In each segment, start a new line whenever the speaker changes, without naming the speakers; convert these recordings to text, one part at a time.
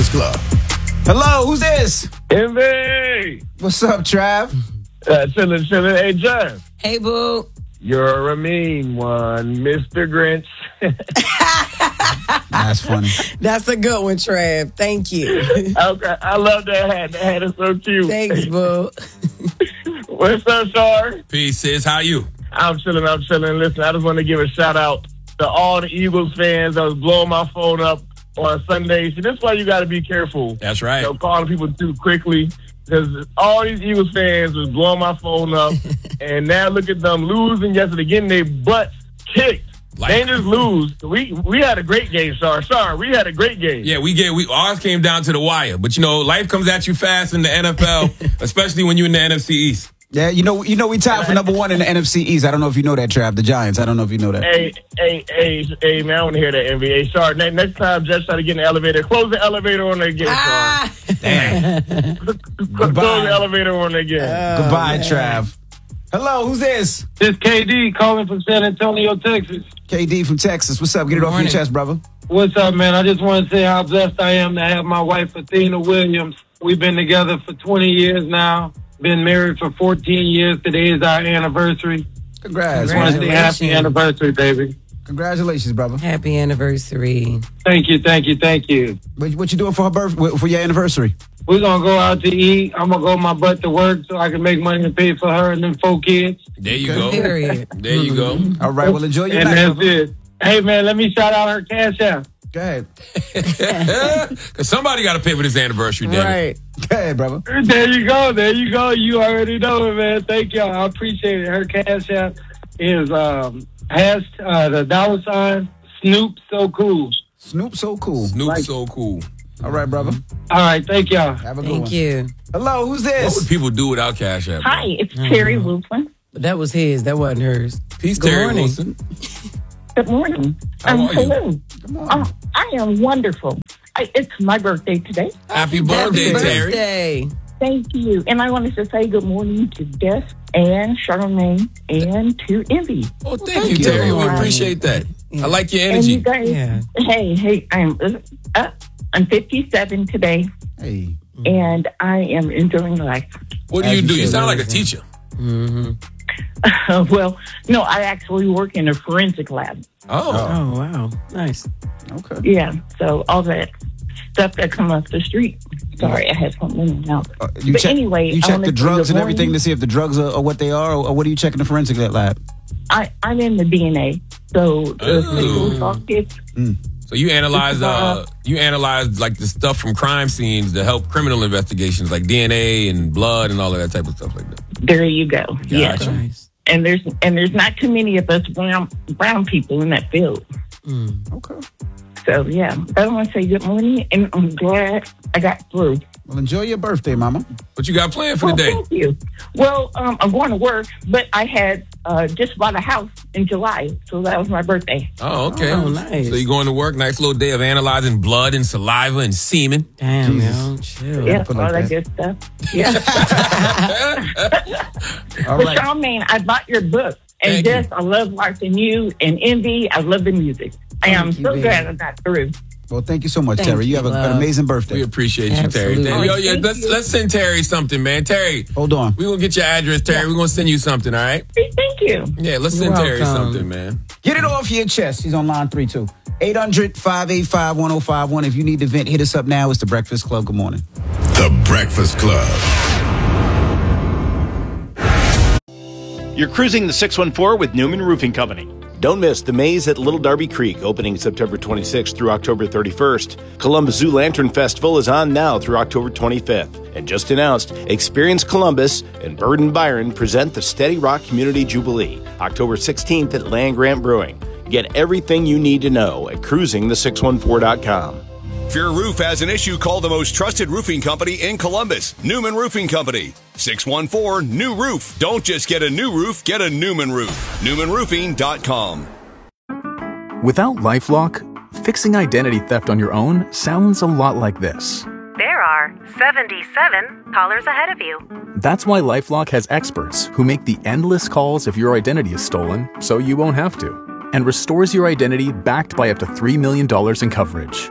Breakfast Club.
Hello, who's this?
Envy!
What's up, Trav?
Chillin'. Hey, John.
Hey, boo.
You're a mean one, Mr. Grinch.
That's funny.
That's a good one, Trav. Thank you.
Okay, I love that hat. That hat is so cute.
Thanks, boo.
What's up, Shar?
Peace, sis. How you?
I'm chilling. Listen, I just want to give a shout out to all the Eagles fans that was blowing my phone up on Sunday. See, this is why you got to be careful.
That's right.
Calling people too quickly. Because all these Eagles fans was blowing my phone up. And now look at them losing yesterday, getting their butts kicked. They didn't just lose. We had a great game, Shar. We had a great game.
Yeah, ours came down to the wire. But, life comes at you fast in the NFL, especially when you're in the NFC East.
Yeah, we tied for number one in the NFC East. I don't know if you know that, Trav. The Giants. I don't know if you know that.
Hey, man, I want to hear that, NBA. Shar, next time, just try to get in the elevator. Close the elevator on there again, Shar.
Damn.
Close the elevator on there again.
Goodbye, Trav. Hello, who's this?
This KD calling from San Antonio, Texas.
KD from Texas. What's up? Get it off your chest, brother.
What's up, man? I just want to say how blessed I am to have my wife, Athena Williams. We've been together for 20 years now. Been married for 14 years. Today is our anniversary.
Congrats.
I want to say happy anniversary, baby.
Congratulations, brother.
Happy anniversary.
Thank you.
What you doing for her birthday, for your anniversary?
We're going to go out to eat. I'm going to go my butt to work so I can make money to pay for her and them 4 kids.
There you go.
Period.
There you go.
All right, well, enjoy your
And
night.
that's
brother.
it. Hey, man, let me shout out her cash app.
Go ahead.
Because somebody got to pay for this anniversary, damn it.
Right.
Go ahead, brother.
There you go. You already know it, man. Thank y'all. I appreciate it. Her cash app is has the $ Snoop So Cool.
Snoop so cool.
Snoop so cool.
All right, brother.
All right, thank y'all.
Have a good one.
Thank you.
Hello, who's
What
this?
would people do without Cash App?
Hi, it's Terry Wilson.
But that was his. That wasn't hers.
Peace,
Good
Terry
morning.
Wilson.
Good morning.
How are you?
Hello.
Good morning.
I am wonderful. It's my birthday today.
Happy birthday,
Happy
Terry.
birthday.
Thank you. And I wanted to say good morning to Des and Charlamagne and to Envy.
Oh, thank you, Terry. We appreciate that. I like your
And you
energy.
guys,
Yeah.
hey, I'm 57 today,
Hey.
and I am enjoying life.
What do you do? You sound like a teacher.
Well, no, I actually work in a forensic lab.
Oh.
Oh, wow. Nice.
Okay.
Yeah, so all that stuff that come off the street. Sorry, I had something in my mouth.
You
But
check,
anyway,
you
I
check
wanna
the
say
drugs
good
and everything
morning.
to see if the drugs are what they are, or what are you checking the forensic lab?
I'm in the DNA, so the legal sockets.
So you analyze like the stuff from crime scenes to help criminal investigations, like DNA and blood and all of that type of stuff like that.
There you go. Yes,
Gotcha.
Nice.
and there's not too many of us brown people in that field.
Okay.
So yeah, I want to say good morning, and I'm glad I got through.
Well, enjoy your birthday, mama.
What you got planned for
Well,
the day?
thank you. Well, I'm going to work, but I had just bought a house in July, so that was my birthday.
Oh, okay.
Oh, nice.
So you going to work? Nice little day of analyzing blood and saliva and semen.
Damn,
Jesus.
yo. Chill.
Yeah,
put
all
like
that
that.
good stuff. Yeah.
All
But
right.
Charlamagne, I bought your book, and
Thank you.
Jess, I love watching you, and Envy, I love the music. I am
Thank you,
so
baby.
glad I got through.
Well, thank you so much,
Thank
Terry. You
you,
have an
love.
amazing birthday.
We appreciate you,
Absolutely.
Terry. Yo, yeah,
Thank you.
let's send Terry something, man. Terry,
Hold on.
we're going to get your address, Terry. We're going to send you something, all right?
Thank you.
Yeah, let's
You're
send Terry
welcome.
something, man.
Get it off your chest. He's on line 3-2. 800-585-1051. If you need to vent, hit us up now. It's The Breakfast Club. Good morning.
The Breakfast Club.
You're cruising the 614 with Newman Roofing Company. Don't miss The Maze at Little Darby Creek, opening September 26th through October 31st. Columbus Zoo Lantern Festival is on now through October 25th. And just announced, Experience Columbus and Bird and Byron present the Steady Rock Community Jubilee, October 16th at Land Grant Brewing. Get everything you need to know at cruisingthe614.com.
If your roof has an issue, call the most trusted roofing company in Columbus, Newman Roofing Company. 614-NEW-ROOF. Don't just get a new roof, get a Newman roof. NewmanRoofing.com.
Without LifeLock, fixing identity theft on your own sounds a lot like this.
There are 77 callers ahead of you.
That's why LifeLock has experts who make the endless calls if your identity is stolen so you won't have to, and restores your identity backed by up to $3 million in coverage.
There are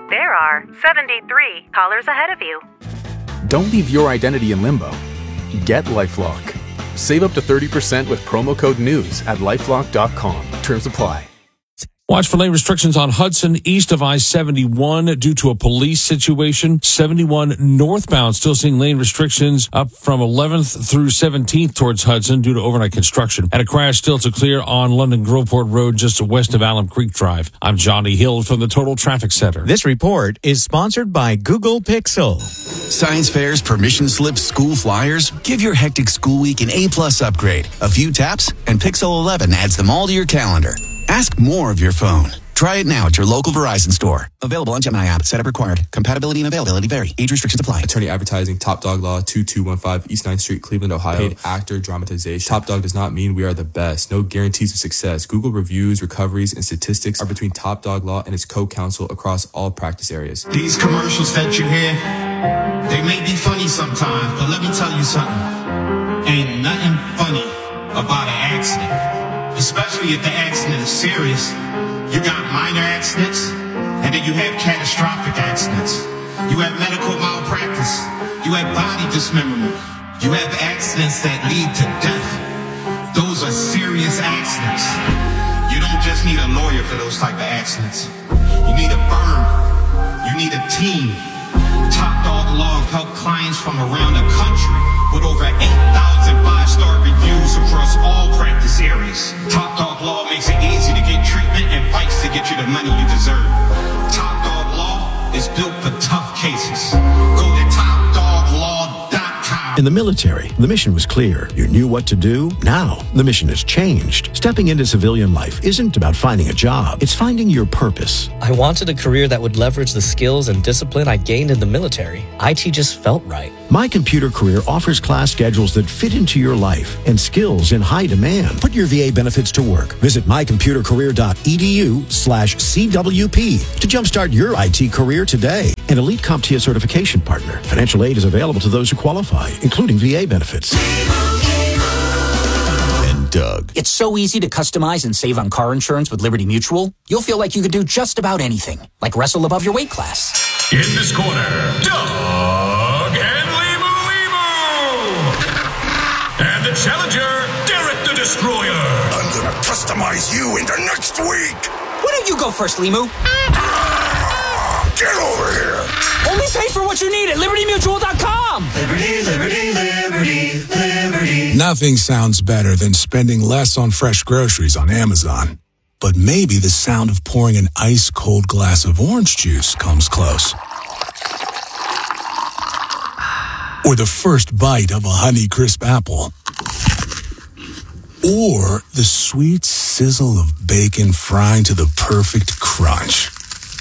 are 73 callers ahead of you.
Don't leave your identity in limbo. Get LifeLock. Save up to 30% with promo code NEWS at LifeLock.com. Terms apply.
Watch for lane restrictions on Hudson east of I-71 due to a police situation. 71 northbound still seeing lane restrictions up from 11th through 17th towards Hudson due to overnight construction. And a crash still to clear on London Groveport Road just west of Alum Creek Drive. I'm Johnny Hill from the Total Traffic Center.
This report is sponsored by Google Pixel.
Science fairs, permission slips, school flyers. Give your hectic school week an A+ upgrade. A few taps, and Pixel 11 adds them all to your calendar. Ask more of your phone. Try it now at your local Verizon store. Available on Gemini app. Setup required. Compatibility and availability vary. Age restrictions apply.
Attorney Advertising, Top Dog Law, 2215 East 9th Street, Cleveland, Ohio. Paid actor dramatization. Top Dog does not mean we are the best. No guarantees of success. Google reviews, recoveries, and statistics are between Top Dog Law and its co-counsel across all practice areas.
These commercials that you hear, they may be funny sometimes, but let me tell you something. Ain't nothing funny about an accident. Especially if the accident is serious. You got minor accidents, and then you have catastrophic accidents. You have medical malpractice. You have body dismemberment. You have accidents that lead to death. Those are serious accidents. You don't just need a lawyer for those type of accidents. You need a firm. You need a team. Top Dog Law help clients from around the country with over 8,000 5-star reviews across all practice areas. Top Dog Law makes it easy to get treatment and fights to get you the money you deserve. Top Dog Law is built for tough cases. Go to TopDogLaw.com.
In the military, the mission was clear. You knew what to do. Now, the mission has changed. Stepping into civilian life isn't about finding a job. It's finding your purpose.
I wanted a career that would leverage the skills and discipline I gained in the military. IT just felt right.
My Computer Career offers class schedules that fit into your life and skills in high demand. Put your VA benefits to work. Visit mycomputercareer.edu/CWP to jumpstart your IT career today. An elite CompTIA certification partner. Financial aid is available to those who qualify, including VA benefits.
And Doug.
It's so easy to customize and save on car insurance with Liberty Mutual. You'll feel like you could do just about anything, like wrestle above your weight class.
In this corner, Doug and and the challenger, Derek the Destroyer. I'm gonna customize you into next week.
Why don't you go first, Limu?
Get over here.
Only pay for what you need at LibertyMutual.com.
Liberty, liberty, liberty, liberty.
Nothing sounds better than spending less on fresh groceries on Amazon. But maybe the sound of pouring an ice-cold glass of orange juice comes close. Or the first bite of a Honeycrisp apple. Or the sweet sizzle of bacon frying to the perfect crunch.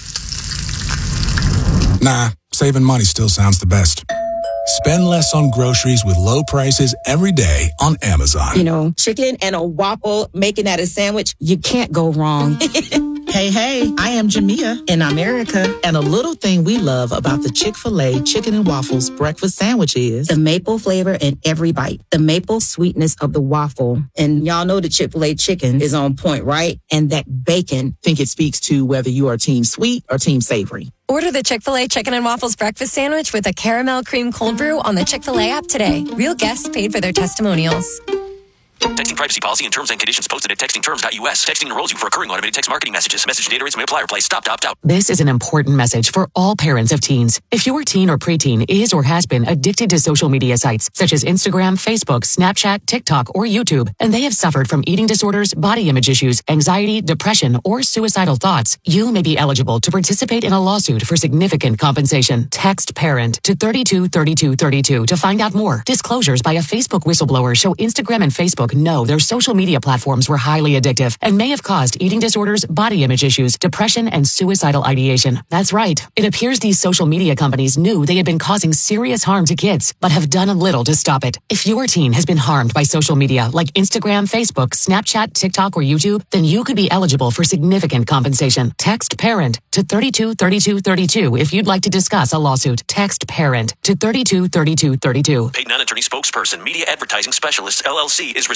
Nah, saving money still sounds the best. Spend less on groceries with low prices every day on Amazon.
You know, chicken and a waffle, making that a sandwich, you can't go wrong.
Hey, I am Jamia in America. And a little thing we love about the Chick-fil-A Chicken and Waffles breakfast sandwich is
the maple flavor in every bite, the maple sweetness of the waffle. And y'all know the Chick-fil-A chicken is on point, right? And that bacon.
I think it speaks to whether you are team sweet or team savory.
Order the Chick-fil-A Chicken and Waffles breakfast sandwich with a caramel cream cold brew on the Chick-fil-A app today. Real guests paid for their testimonials.
Texting privacy policy and terms and conditions posted at textingterms.us. Texting enrolls you for recurring automated text marketing messages. Message and data rates may apply or play. Stop to opt out.
This is an important message for all parents of teens. If your teen or preteen is or has been addicted to social media sites such as Instagram, Facebook, Snapchat, TikTok, or YouTube, and they have suffered from eating disorders, body image issues, anxiety, depression, or suicidal thoughts, you may be eligible to participate in a lawsuit for significant compensation. Text PARENT to 323232 to find out more. Disclosures by a Facebook whistleblower show Instagram and Facebook know their social media platforms were highly addictive and may have caused eating disorders, body image issues, depression, and suicidal ideation. That's right. It appears these social media companies knew they had been causing serious harm to kids, but have done little to stop it. If your teen has been harmed by social media like Instagram, Facebook, Snapchat, TikTok, or YouTube, then you could be eligible for significant compensation. Text PARENT to 323232 if you'd like to discuss a lawsuit. Text PARENT to 323232.
Paid non-attorney spokesperson, Media Advertising Specialist, LLC, is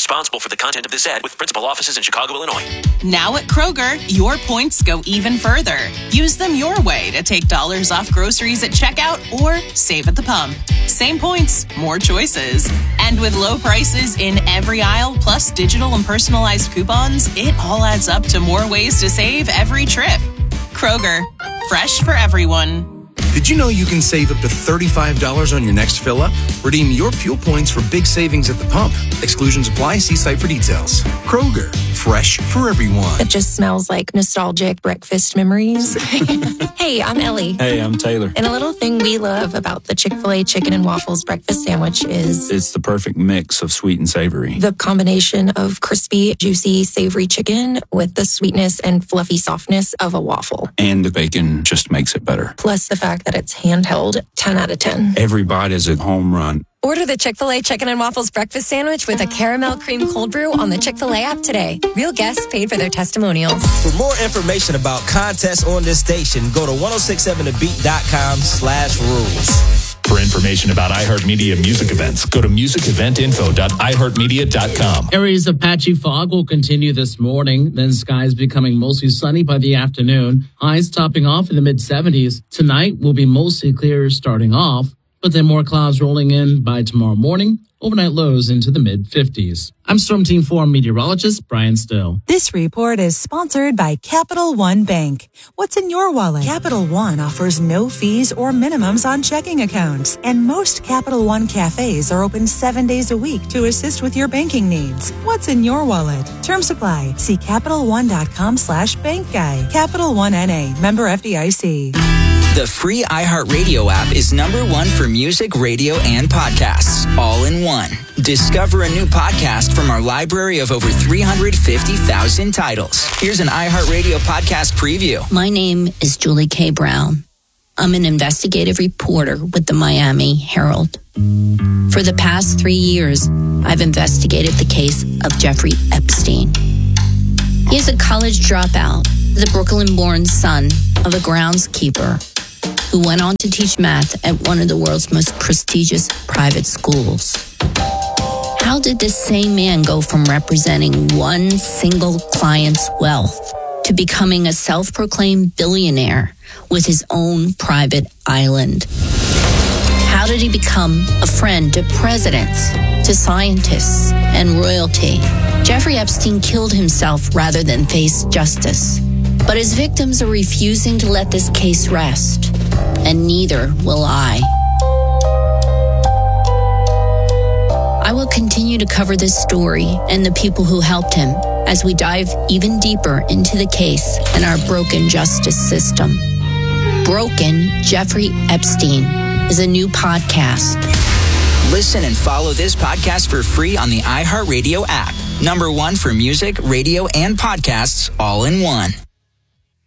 responsible for the content of this ad with principal offices in Chicago, Illinois.
Now at Kroger, your points go even further. Use them your way to take dollars off groceries at checkout or save at the pump. Same points, more choices. And with low prices in every aisle, plus digital and personalized coupons, it all adds up to more ways to save every trip. Kroger, fresh for everyone.
Did you know you can save up to $35 on your next fill-up? Redeem your fuel points for big savings at the pump. Exclusions apply. See site for details. Kroger, fresh for everyone.
It just smells like nostalgic breakfast memories. Hey, I'm Ellie.
Hey, I'm Taylor.
And a little thing we love about the Chick-fil-A chicken and waffles breakfast sandwich is
It's the perfect mix of sweet and savory.
the combination of crispy, juicy, savory chicken with the sweetness and fluffy softness of a waffle.
And the bacon just makes it better.
Plus the fact that it's handheld, 10 out of 10.
Every bite is a home run.
Order the Chick-fil-A chicken and waffles breakfast sandwich with a caramel cream cold brew on the Chick-fil-A app today. Real guests paid for their testimonials.
For more information about contests on this station, go to 1067thebeat.com/rules.
For information about iHeartMedia music events, go to musiceventinfo.iheartmedia.com.
Areas of patchy fog will continue this morning, then skies becoming mostly sunny by the afternoon. Highs topping off in the mid-70s. Tonight will be mostly clear starting off, but then more clouds rolling in by tomorrow morning. Overnight lows into the mid-50s. I'm Storm Team 4 meteorologist Brian Still.
This report is sponsored by Capital One Bank. What's in your wallet? Capital One offers no fees or minimums on checking accounts, and most Capital One cafes are open 7 days a week to assist with your banking needs. What's in your wallet? Terms apply. See CapitalOne.com/bank guide. Capital One NA, member FDIC.
The free iHeartRadio app is #1 for music, radio, and podcasts, all in one. Discover a new podcast from our library of over 350,000 titles. Here's an iHeartRadio podcast preview.
My name is Julie K. Brown. I'm an investigative reporter with the Miami Herald. For the past 3 years, I've investigated the case of Jeffrey Epstein. He is a college dropout, the Brooklyn-born son of a groundskeeper who went on to teach math at one of the world's most prestigious private schools. How did this same man go from representing one single client's wealth to becoming a self-proclaimed billionaire with his own private island? How did he become a friend to presidents, to scientists, and royalty? Jeffrey Epstein killed himself rather than face justice. But his victims are refusing to let this case rest, and neither will I. I will continue to cover this story and the people who helped him as we dive even deeper into the case and our broken justice system. Broken Jeffrey Epstein is a new podcast.
Listen and follow this podcast for free on the iHeartRadio app. #1 for music, radio, and podcasts, all in one.